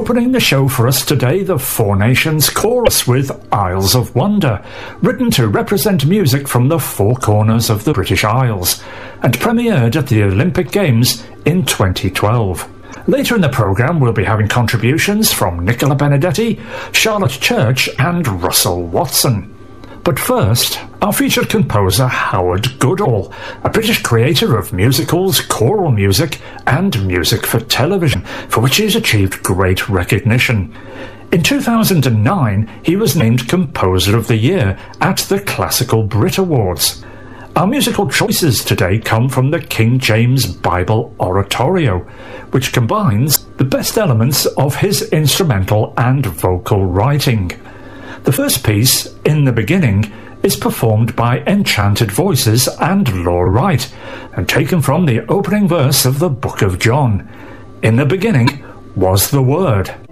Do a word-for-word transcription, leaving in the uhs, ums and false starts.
Opening the show for us today, the Four Nations Chorus with Isles of Wonder, written to represent music from the four corners of the British Isles, and premiered at the Olympic Games in twenty twelve. Later in the programme we'll be having contributions from Nicola Benedetti, Charlotte Church and Russell Watson. But first, our featured composer Howard Goodall, a British creator of musicals, choral music and music for television, for which he has achieved great recognition. In two thousand nine, he was named Composer of the Year at the Classical Brit Awards. Our musical choices today come from the King James Bible Oratorio, which combines the best elements of his instrumental and vocal writing. The first piece, In the Beginning, is performed by Enchanted Voices and Laura Wright, and taken from the opening verse of the Book of John. In the beginning was the Word.